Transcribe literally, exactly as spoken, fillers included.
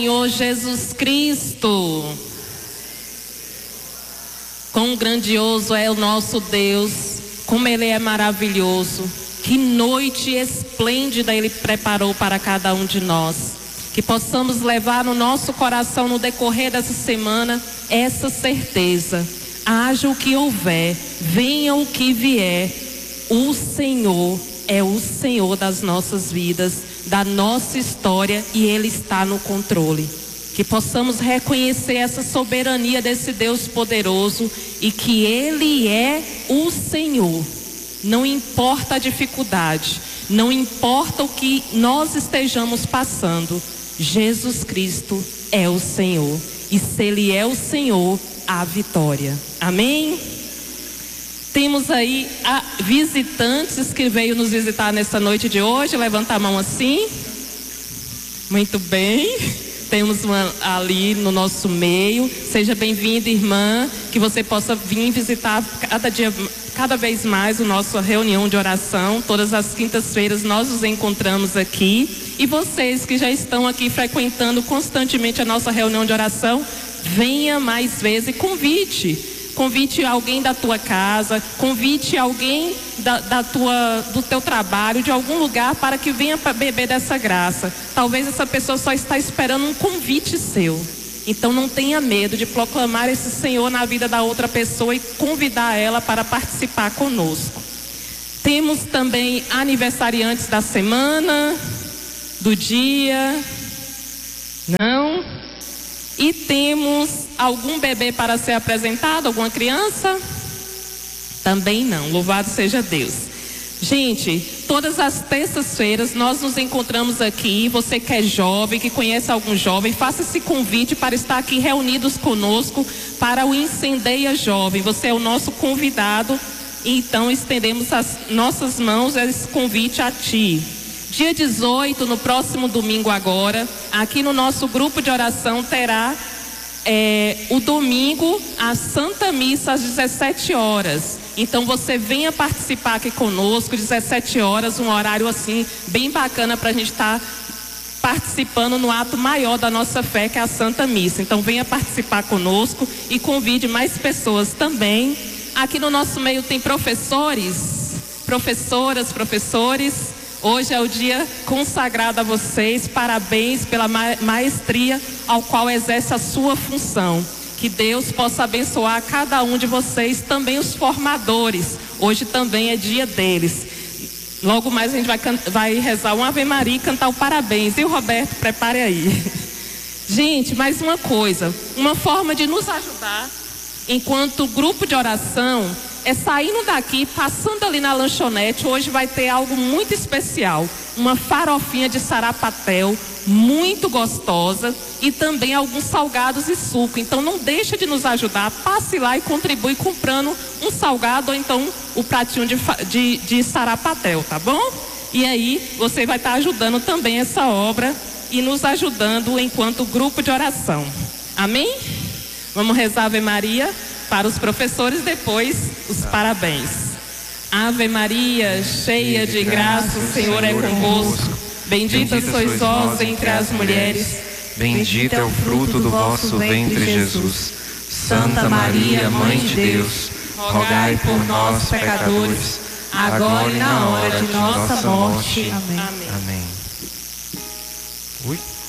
Senhor Jesus Cristo. Quão grandioso é o nosso Deus, como Ele é maravilhoso. Que noite esplêndida Ele preparou para cada um de nós. Que possamos levar no nosso coração no decorrer dessa semana essa certeza. Haja o que houver, venha o que vier, o Senhor é o Senhor das nossas vidas, da nossa história, e Ele está no controle. Que possamos reconhecer essa soberania desse Deus poderoso e que Ele é o Senhor. Não importa a dificuldade, não importa o que nós estejamos passando, Jesus Cristo é o Senhor. E se Ele é o Senhor, há vitória. Amém? Temos aí a visitantes que veio nos visitar nessa noite de hoje. Levanta a mão assim. Muito bem. Temos uma ali no nosso meio. Seja bem-vinda, irmã. Que você possa vir visitar cada dia, cada vez mais a nossa reunião de oração. Todas as quintas-feiras nós nos encontramos aqui. E vocês que já estão aqui frequentando constantemente a nossa reunião de oração, venha mais vezes e convide. Convite alguém da tua casa, convite alguém da, da tua, do teu trabalho, de algum lugar, para que venha para beber dessa graça. Talvez essa pessoa só está esperando um convite seu. Então não tenha medo de proclamar esse Senhor na vida da outra pessoa e convidar ela para participar conosco. Temos também aniversariantes da semana, do dia. Não? E temos algum bebê para ser apresentado? Alguma criança? Também não. Louvado seja Deus. Gente, todas as terças-feiras nós nos encontramos aqui. Você que é jovem, que conhece algum jovem, faça esse convite para estar aqui reunidos conosco para o Incendeia Jovem. Você é o nosso convidado. Então estendemos as nossas mãos a esse convite a ti. Dia dezoito, no próximo domingo agora, aqui no nosso grupo de oração terá é, o domingo a Santa Missa às dezessete horas. Então você venha participar aqui conosco, dezessete horas, um horário assim bem bacana para a gente estar tá participando no ato maior da nossa fé, que é a Santa Missa. Então venha participar conosco e convide mais pessoas também. Aqui no nosso meio tem professores, professoras, professores. Hoje é o dia consagrado a vocês. Parabéns pela ma- maestria ao qual exerce a sua função. Que Deus possa abençoar cada um de vocês, também os formadores. Hoje também é dia deles. Logo mais a gente vai, can- vai rezar uma Ave Maria e cantar o parabéns. E o Roberto, prepare aí. Gente, mais uma coisa. Uma forma de nos ajudar enquanto grupo de oração é saindo daqui, passando ali na lanchonete. Hoje vai ter algo muito especial, uma farofinha de sarapatel muito gostosa e também alguns salgados e suco. Então não deixa de nos ajudar, passe lá e contribui comprando um salgado ou então o pratinho de, de, de sarapatel, tá bom? E aí você vai estar ajudando também essa obra e nos ajudando enquanto grupo de oração. Amém? Vamos rezar a Ave Maria para os professores, depois os parabéns. Ave Maria, cheia de graça, o Senhor é convosco. Bendita sois vós entre as mulheres. Bendito é o fruto do vosso ventre, Jesus. Santa Maria, Mãe de Deus, rogai por nós, pecadores, agora e na hora de nossa morte. Amém. Amém. Amém. Ui.